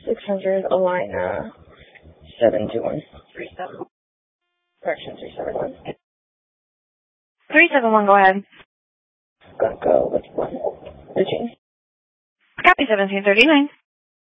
600, Alina, 72137. Correction, 371. 371, go ahead. Gonna go with 1. Virginia. Copy 1739.